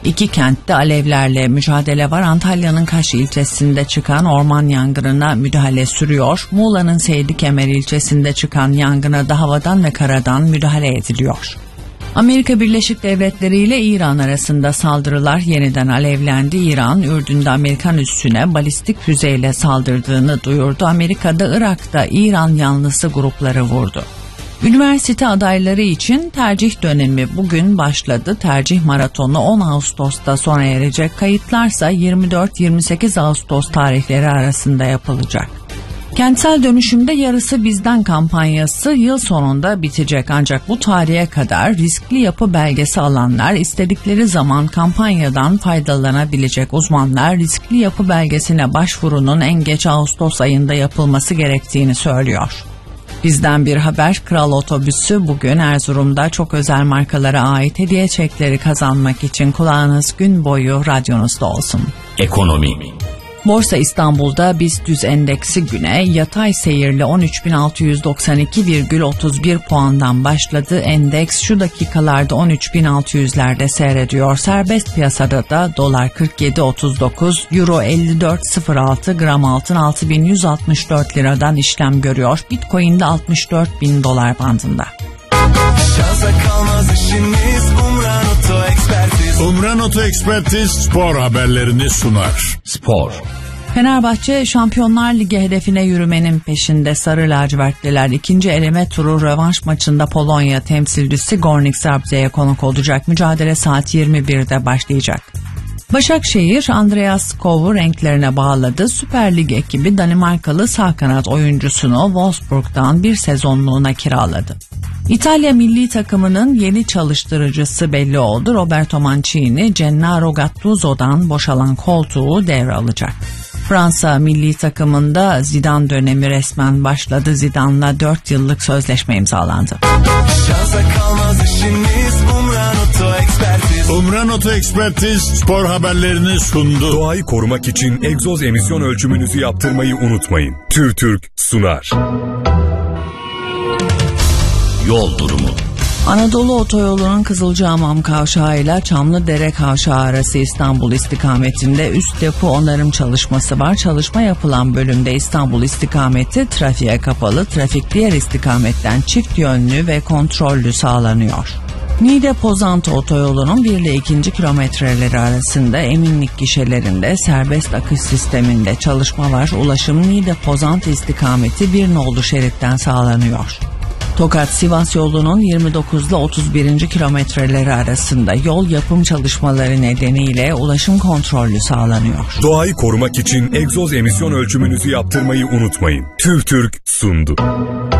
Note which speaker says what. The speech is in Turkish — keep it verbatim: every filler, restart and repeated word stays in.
Speaker 1: İki kentte alevlerle mücadele var. Antalya'nın Kaş ilçesinde çıkan orman yangınına müdahale sürüyor. Muğla'nın Seydikemer ilçesinde çıkan yangına da havadan ve karadan müdahale ediliyor. Amerika Birleşik Devletleri ile İran arasında saldırılar yeniden alevlendi. İran, Ürdün'de Amerikan üssüne balistik füzeyle saldırdığını duyurdu. Amerika'da, Irak'ta İran yanlısı grupları vurdu. Üniversite adayları için tercih dönemi bugün başladı. Tercih maratonu on Ağustos'ta sona erecek. Kayıtlarsa yirmi dört yirmi sekiz Ağustos tarihleri arasında yapılacak. Kentsel dönüşümde yarısı bizden kampanyası yıl sonunda bitecek, ancak bu tarihe kadar riskli yapı belgesi alanlar istedikleri zaman kampanyadan faydalanabilecek. Uzmanlar riskli yapı belgesine başvurunun en geç Ağustos ayında yapılması gerektiğini söylüyor. Bizden bir haber, Kral Otobüsü bugün Erzurum'da çok özel markalara ait hediye çekleri kazanmak için kulağınız gün boyu radyonuzda olsun.
Speaker 2: Ekonomi.
Speaker 1: Borsa İstanbul'da BIST yüz endeksi güne yatay seyirli on üç bin altı yüz doksan iki virgül otuz bir puandan başladı. Endeks şu dakikalarda on üç bin altı yüzlerde seyrediyor. Serbest piyasada da dolar kırk yedi otuz dokuz, euro elli dört sıfır altı, gram altın altı bin yüz altmış dört liradan işlem görüyor. Bitcoin'de altmış dört bin dolar bandında.
Speaker 3: Umran Oto Ekspertiz spor haberlerini sunar.
Speaker 2: Spor.
Speaker 1: Fenerbahçe Şampiyonlar Ligi hedefine yürümenin peşinde. Sarı lacivertliler ikinci eleme turu rövanş maçında Polonya temsilcisi Gornik Zabrze'ye konuk olacak. Mücadele saat yirmi birde başlayacak. Başakşehir Andreas Kov'u renklerine bağladı. Süper Lig ekibi Danimarkalı sağ kanat oyuncusunu Wolfsburg'dan bir sezonluğuna kiraladı. İtalya milli takımının yeni çalıştırıcısı belli oldu. Roberto Mancini, Gennaro Gattuso'dan boşalan koltuğu devralacak. Fransa milli takımında Zidane dönemi resmen başladı. Zidane'la dört yıllık sözleşme imzalandı.
Speaker 3: Umran Oto Ekspertiz spor haberlerini sundu.
Speaker 4: Doğayı korumak için egzoz emisyon ölçümünüzü yaptırmayı unutmayın. TÜRTÜRK sunar.
Speaker 2: Yol durumu.
Speaker 1: Anadolu Otoyolu'nun Kızılcahamam Kavşağı ile Çamlıdere Kavşağı arası İstanbul istikametinde üst yapı onarım çalışması var. Çalışma yapılan bölümde İstanbul istikameti trafiğe kapalı, trafik diğer istikametten çift yönlü ve kontrollü sağlanıyor. Niğde-Pozantı Otoyolu'nun bir ile ikinci kilometreleri arasında eminlik gişelerinde serbest akış sisteminde çalışma var. Ulaşım Niğde-Pozantı istikameti bir nolu şeritten sağlanıyor. Tokat-Sivas yolunun yirmi dokuz ile otuz birinci kilometreleri arasında yol yapım çalışmaları nedeniyle ulaşım kontrollü sağlanıyor.
Speaker 4: Doğayı korumak için egzoz emisyon ölçümünüzü yaptırmayı unutmayın. TÜRTÜRK sundu.